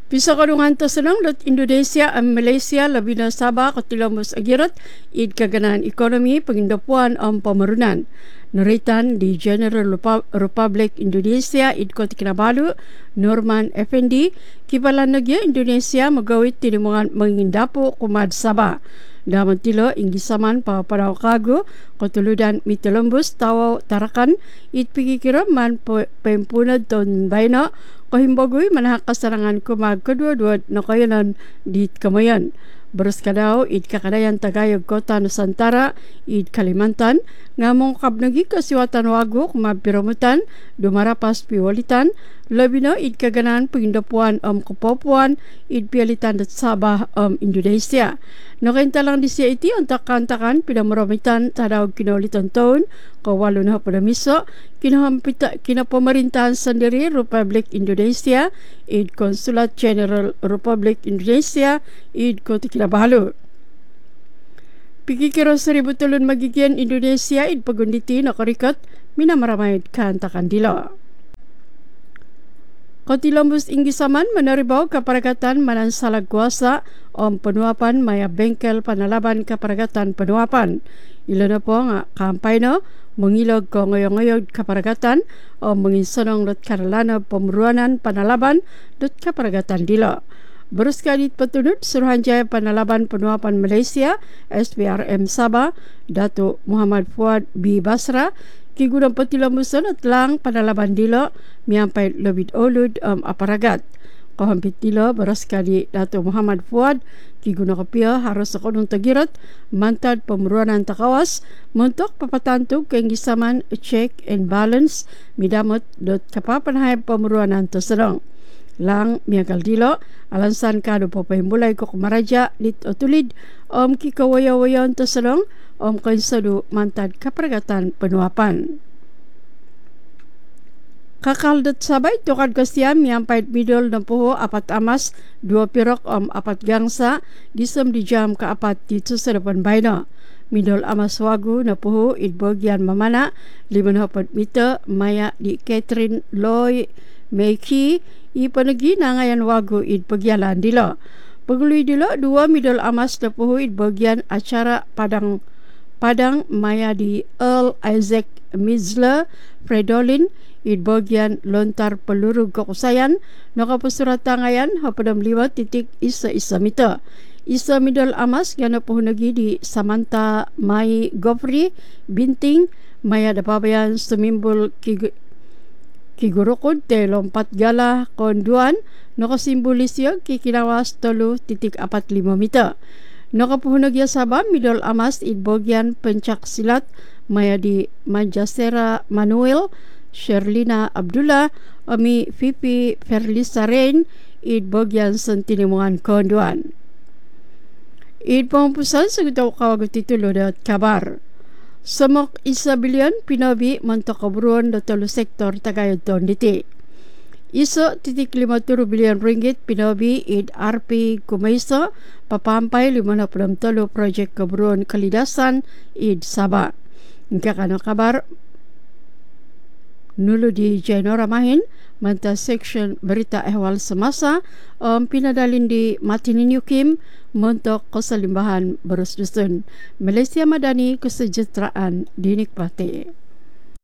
Pisa kadungan to senang dot Indonesia ang Malaysia labi na Sabah katilamus agirat id kaganan ekonomi pengindapuan ang pamarunan. Naritan di General Republic Indonesia id Kota Kinabalu Norman Effendi kibalan nagya Indonesia magawit tinimungan mengindapu kumad Sabah. Daman tilo inggisaman padaw kago katuludan mitulembus tawaw tarakan id pikikiram man pempunad ton bayna kahimbagoy manahak kasarangan kumag kedua-dua na kayanan di kamayan. Beres kadaw id kakadayan Tagayog Kota Nusantara id Kalimantan ngamong kabnagi kasiwatan wago kumapiramutan dumarapas piwalitan labi na id kaganan pengindapuan Kapapuan id pialitan dat Sabah Indonesia. Nakainta lang di siya iti antak-antakan pinamuramitan tadaw kinaulitan taon kawalo na padamiso kinapamarintahan sendiri Republic Indonesia id Consulat General Republic Indonesia id Kota Kinabalu. Pikikiro 1,000 tulun magigyan Indonesia id pagunditi na karikat minamaramayad kantakan dila. Kotilambus inggisaman menaribaw kaparagatan manan salagwasa penuapan maya bengkel panalaban kaparagatan penuapan. Ilo na po nga kampay no mengilog ko ngoyong-ngoyog kaparagatan menginsanong dot karalana pemruanan panalaban dot kaparagatan dilo. Berus kadit petunut Suruhanjaya Panalaban Penuapan Malaysia SPRM Sabah Datuk Muhammad Fuad B. Basra kigudang petilamusan at lang panalaban dilo miyampay lobit olud aparagat. Kahampit dilo beras kadi Datuk Muhammad Fuad kiguna kapia harus sekonong tagirat mantad pemruanan takawas mentok papatantog kenggisaman check and balance midamot dot kapapanhay pemruanan teserong. Lang miyagal dilo alansan kado papahimbulay ko kumaraja lit otulid kikawayawayan teserong kainsadu mantad kaparagatan penuapan. Kakaldat sabay tukad kasiyam miyampay midol ng puho apat amas 2 pirok apat gangsa disem di jam kaapat dito sa depan bayna. Midol amas wagu na puho idbogyan mamana 5 meter maya di Catherine Loy Meiki ipanagi na ngayon wagu idpagyalan dilo. Paguluy dilo 2 midol amas na puho idbogyan acara Padang maya di Earl Isaac Mizler Fredolin idbogyan lontar peluru kakusayan nakapasurata ngayon hapadam liwat titik isa mita. Isa midol amas gana pohunagi di Samantha Mai Gofri Binting maya dapabayan sumimbol kigurukod te lompat gala konduan nakasimbolis yung kikinawas 3.45 mita. Nakapuhunag ya Sabah midol amas idbogyan pencak silat maya di Manjasera Manuel Sherlina Abdullah ami VP Ferlisa Rain idbogyan sentinimungan konduan. Idpampusan sa gutaw kawagot titulo dat kabar. Samok 1 bilyon pinabi mantakabruan da talo sektor Tagayog ton diti. 1.5 bilyon ringgit pinabi id RP Kumaysa papampay 53 project kabruan kalidasan id Sabah. Kakano kabar nulo di Jainora Mahin manta section berita ehwal semasa pinadalin di Matinin Yukim montok keselimbahan berus dusun Malaysia Madani kesejahteraan dinikmati.